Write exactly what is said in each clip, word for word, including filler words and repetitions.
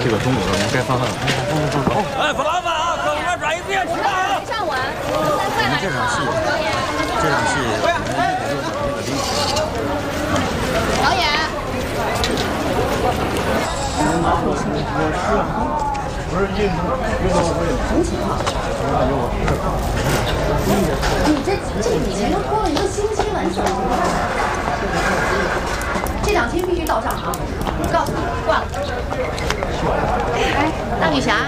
这个中午了，我们该放饭了。放放放放。 哎，不劳烦啊，各部门转移支援吃饭啊！ 没上完，再来这场戏，这场戏我们一会儿就找那个林奇。 导演。 不是运动运动会什么情况？你这这以前都拖了一个星期了，你怎么不看？这两天必须到账啊！我告诉你，挂了。哎，大女侠，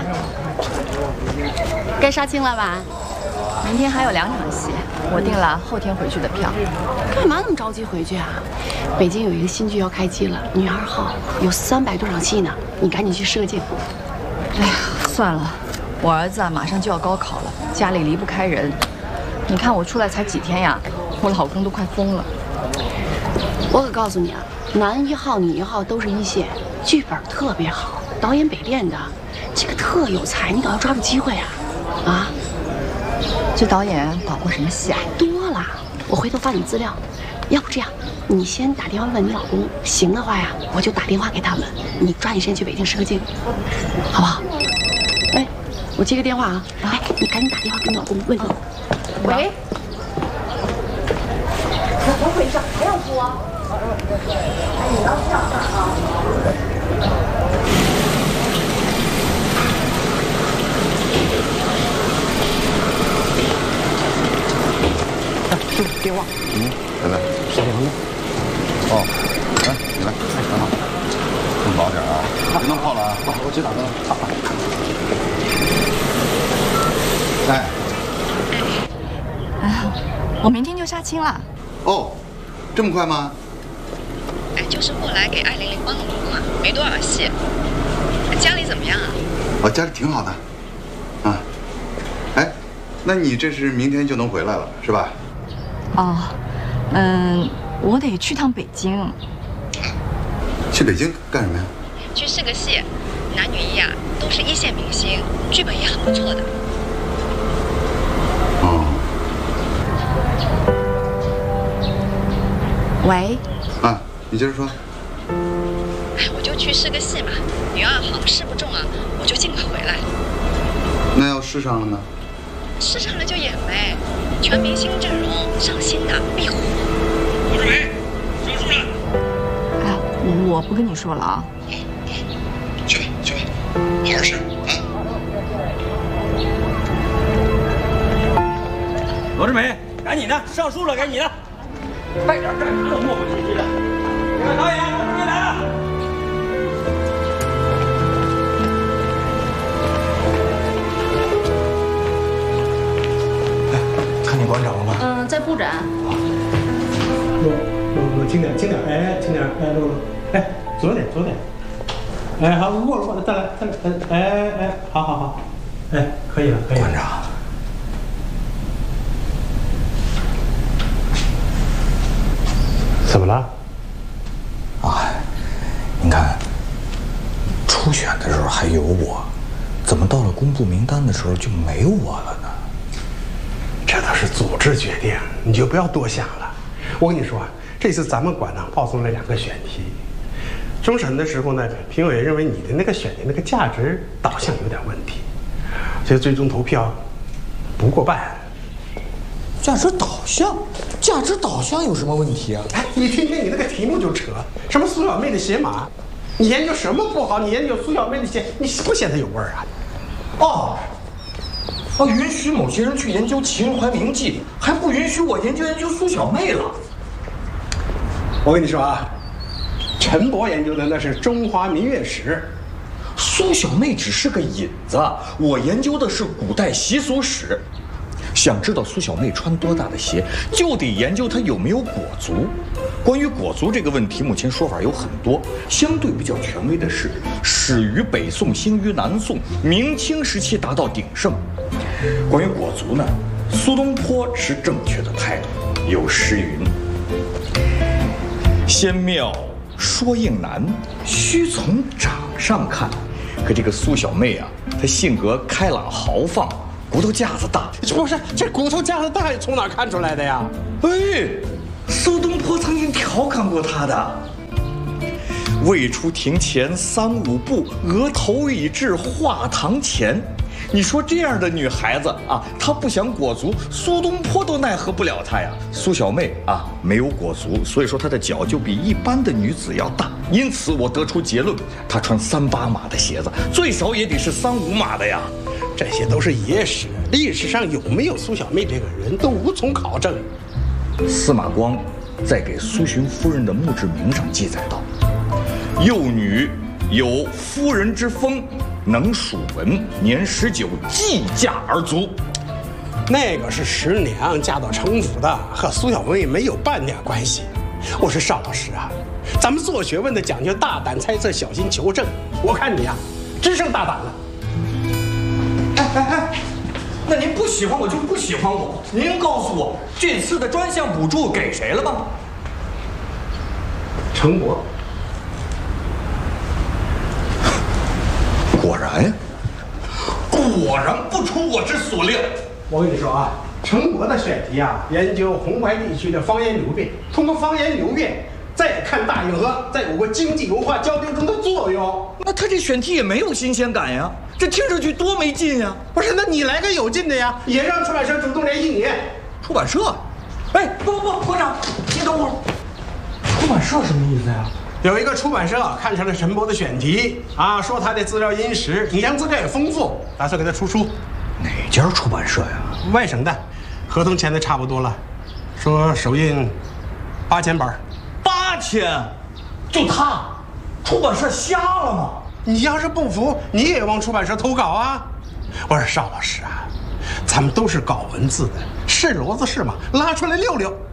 该杀青了吧？ 明天还有两场戏，我订了后天回去的票。 干嘛那么着急回去啊？北京有一个新剧要开机了，女二号有三百多场戏呢，你赶紧去试个镜。 哎呀，算了，我儿子啊马上就要高考了，家里离不开人。你看我出来才几天呀，我老公都快疯了。 我可告诉你啊，男一号、女一号都是一线，剧本特别好，导演北电的，这个特有才，你可要抓住机会啊！啊， 这导演导过什么戏啊？ 多了，我回头发你资料。要不这样，你先打电话问你老公，行的话呀，我就打电话给他们，你抓紧时间去北京试个镜，好不好？哎，我接个电话啊！哎，你赶紧打电话给你老公问你。喂？怎么回事？还要说？哎，你要上班啊？ 是电话。嗯，来来，是梁的。哦，来，你来，哎，等会儿，弄早点啊，别弄破了啊。我去打个。哎。 哎，我明天就杀青了。 哦，这么快吗？ 哎，就是过来给艾玲玲帮个忙嘛，没多少戏。家里怎么样啊？ 哦，家里挺好的。啊，哎，那你这是明天就能回来了，是吧？ 哦，嗯，我得去趟北京。 去北京干什么呀？ 去试个戏，男女一啊都是一线明星，剧本也很不错的。 哦。 喂。 啊，你接着说。 哎，我就去试个戏嘛，女二号试不中啊，我就尽快回来。 那要试上了呢？ 试上了就演呗，全明星阵容，上新的必火。 吴志伟，上书了。 哎，我不跟你说了啊。 好，好，去吧，去吧，好好试啊。 罗志美，赶紧的，上书了，该你的。快点，干啥呢？磨磨唧唧的。这个导演，罗志美来了。 看见馆长了吗？ 嗯，在布展。 录录录，轻点，轻点，哎，轻点，哎，录录，哎，左点，左点，哎，好，过了过了，再来，再来，哎哎，好好好，哎，可以了，可以了。馆长，怎么了？ 啊，你看，初选的时候还有我，怎么到了公布名单的时候就没有我了呢？ 这都是组织决定，你就不要多想了。我跟你说，这次咱们馆呢报送了两个选题，终审的时候呢，评委认为你的那个选题那个价值导向有点问题，所以最终投票不过半。 价值导向，价值导向有什么问题啊？ 哎，你听听你那个题目就扯，什么苏小妹的鞋码，你研究什么不好？你研究苏小妹的鞋，你不嫌它有味儿啊？ 哦。哦，允许某些人去研究《秦淮名记》，还不允许我研究研究苏小妹了。 我跟你说啊，陈博研究的那是中华民乐史， 苏小妹只是个引子，我研究的是古代习俗史。想知道苏小妹穿多大的鞋，就得研究她有没有裹足。关于裹足这个问题，目前说法有很多。相对比较权威的是，始于北宋，兴于南宋，明清时期达到鼎盛。关于裹足呢，苏东坡持正确的态度，有诗云：“仙妙说应难，须从长上看。”可这个苏小妹啊，她性格开朗豪放，骨头架子大。 不是，这骨头架子大从哪看出来的呀？ 哎，苏东坡曾经调侃过她的。 未出庭前三五步，额头已至画堂前。你说这样的女孩子啊，她不想裹足，苏东坡都奈何不了她呀。苏小妹啊，没有裹足，所以说她的脚就比一般的女子要大。因此我得出结论，她穿三八码的鞋子，最少也得是三五码的呀。 这些都是野史，历史上有没有苏小妹这个人都无从考证。 司马光在给苏洵夫人的墓志铭上记载道：“幼女有夫人之风，能属文，年十九继嫁而卒。” 那个是十娘嫁到城府的，和苏小妹没有半点关系。我说邵老师啊，咱们做学问的讲究大胆猜测，小心求证。我看你呀、啊，只剩大胆了。 哎哎哎，那您不喜欢我就不喜欢我。您告诉我，这次的专项补助给谁了吗？ 程博。 果然呀，果然不出我之所料。 我跟你说啊，程博的选题啊，研究红淮地区的方言流变，通过方言流变，再看大运河在我国经济文化交流中的作用。 那他这选题也没有新鲜感呀，这听上去多没劲呀！ 不是，那你来个有劲的呀，也让出版社主动联系你。 出版社？哎，不不不，科长，你等会儿，出版社什么意思呀？ 有一个出版社看上了陈博的选题啊，说他的资料殷实，影像资料也丰富，打算给他出书。 哪家出版社呀？ 外省的，合同签的差不多了，说首印八千本。 八千？就他，出版社瞎了吗？ 你要是不服，你也往出版社投稿啊！我说邵老师啊，咱们都是搞文字的，是骡子是马，拉出来溜溜。